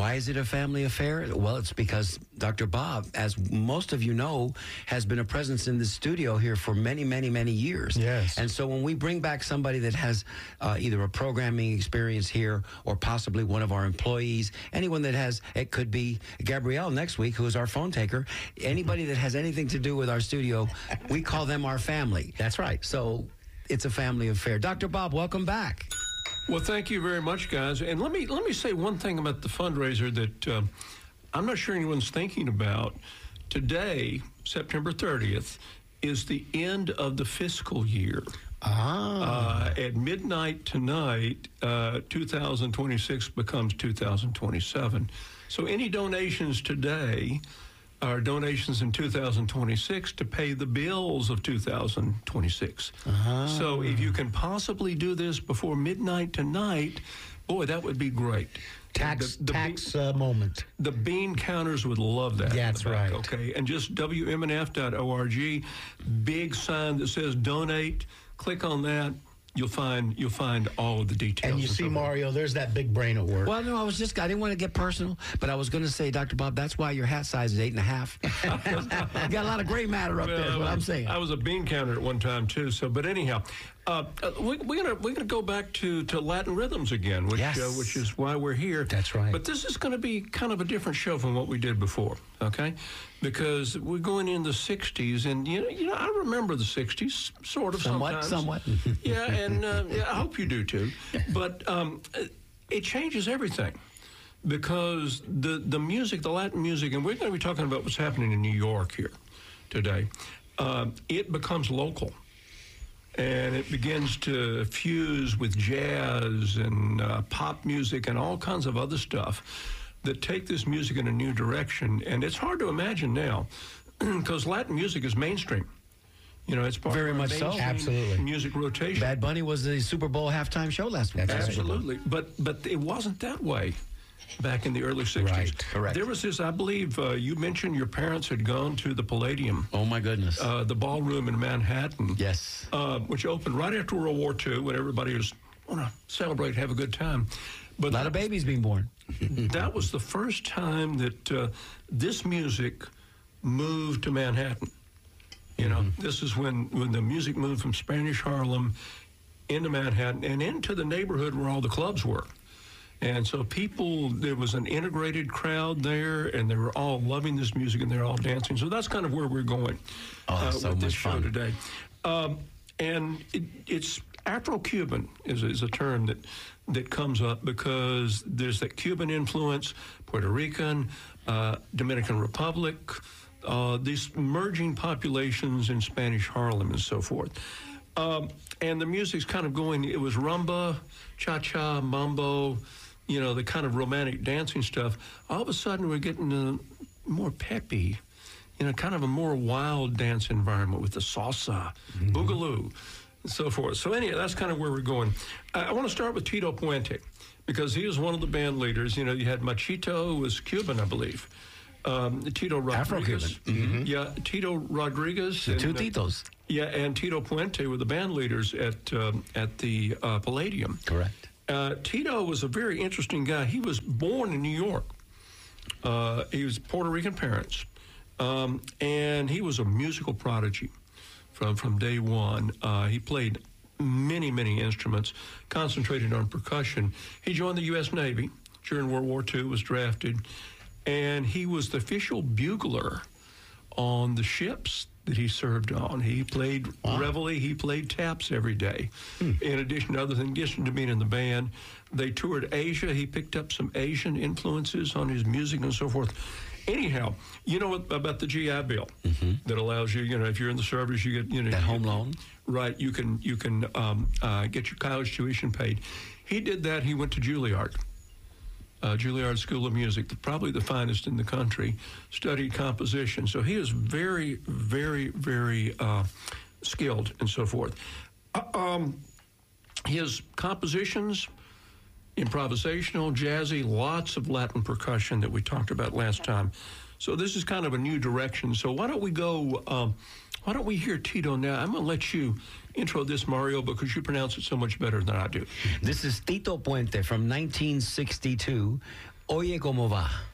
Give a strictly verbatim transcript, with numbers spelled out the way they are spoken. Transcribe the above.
Why is it a family affair? Well, it's because Doctor Bob, as most of you know, has been a presence in the studio here for many, many, many years. Yes. And so when we bring back somebody that has uh, either a programming experience here or possibly one of our employees, anyone that has, it could be Gabrielle next week, who is our phone taker, anybody that has anything to do with our studio, we call them our family. That's right. So it's a family affair. Doctor Bob, welcome back. Well, thank you very much, guys. And let me let me say one thing about the fundraiser that uh, I'm not sure anyone's thinking about. Today, September thirtieth, is the end of the fiscal year. Ah. Uh, at midnight tonight, uh, two thousand twenty-six becomes two thousand twenty-seven. So any donations today are donations in two thousand twenty-six to pay the bills of two thousand twenty-six. Ah. So if you can possibly do this before midnight tonight, boy, that would be great. Tax The- the tax bean- uh, moment. The bean counters would love that. in That's the back, right. Okay, and just W M N F dot org, big sign that says donate. Click on that. You'll find you'll find all of the details. And you see, so forth. Mario, there's that big brain at work. Well, no, I was just, I didn't want to get personal, but I was going to say, Doctor Bob, that's why your hat size is eight and a half. You got a lot of gray matter up there, is what I'm saying. I was a bean counter at one time too. So, but anyhow, uh, uh, we, we're gonna we're gonna go back to, to Latin rhythms again, which Yes. uh, which is why we're here. That's right. But this is going to be kind of a different show from what we did before, okay? Because we're going in the sixties, and you know, you know, I remember the sixties, sort of. Somewhat, sometimes. somewhat. Yeah, and uh, yeah, I hope you do too. But um, it changes everything. Because the, the music, the Latin music, and we're going to be talking about what's happening in New York here today, uh, it becomes local. And it begins to fuse with jazz and uh, pop music and all kinds of other stuff that take this music in a new direction. And it's hard to imagine now because Latin music is mainstream. You know, it's part Very of our much so. mainstream Absolutely. music rotation. Bad Bunny was the Super Bowl halftime show last week. That's right. Absolutely. But but it wasn't that way back in the early sixties. Right, correct. There was this, I believe, uh, you mentioned your parents had gone to the Palladium, Oh, my goodness. uh, the ballroom in Manhattan. Yes. Uh, which opened right after World War Two when everybody was want to celebrate, have a good time. But A lot of babies being born. that was the first time that uh, this music moved to Manhattan. You know, Mm-hmm. this is when, when the music moved from Spanish Harlem into Manhattan and into the neighborhood where all the clubs were. And so people, there was an integrated crowd there, and they were all loving this music, and they're all dancing. So that's kind of where we're going Oh, uh, so with this much show fun. today. Um, and it, it's Afro-Cuban is, is a term that that comes up because there's that Cuban influence, Puerto Rican, uh, Dominican Republic, uh, these merging populations in Spanish Harlem and so forth. Um, and the music's kind of going, it was rumba, cha-cha, mambo, you know, the kind of romantic dancing stuff. All of a sudden, we're getting a more peppy, you know, kind of a more wild dance environment with the salsa, mm-hmm. boogaloo, and so forth. So anyway, that's kind of where we're going. I, I want to start with Tito Puente because he was one of the band leaders. You know, you had Machito, who was Cuban, I believe. Um, Tito Rodriguez. Afro-Cuban. Mm-hmm. Yeah, Tito Rodriguez. The and, two uh, Titos. Yeah, and Tito Puente were the band leaders at um, at the uh, Palladium. Correct. Uh, Tito was a very interesting guy. He was born in New York. Uh, he was Puerto Rican parents, um, and he was a musical prodigy from from day one. Uh, he played many many instruments, concentrated on percussion. He joined the U S Navy during World War Two. Was drafted, and he was the official bugler on the ships that he served on. He played Wow. reveille, he played taps every day. Hmm. In addition to other things, in addition to being in the band, they toured Asia. He picked up some Asian influences on his music and so forth. Anyhow, you know what, about the G I Bill mm-hmm. that allows you, you know, if you're in the service, you get, you know, That you, home loan? Right, you can you can um, uh, get your college tuition paid. He did that. He went to Juilliard. Uh, Juilliard School of Music, probably the finest in the country, studied composition. So he is very, very, very uh, skilled and so forth. Uh, um, his compositions, improvisational, jazzy, lots of Latin percussion that we talked about last time. So this is kind of a new direction. So why don't we go, um, why don't we hear Tito now? I'm going to let you intro this, Mario, because you pronounce it so much better than I do. This is Tito Puente from nineteen sixty-two. Oye, ¿cómo va?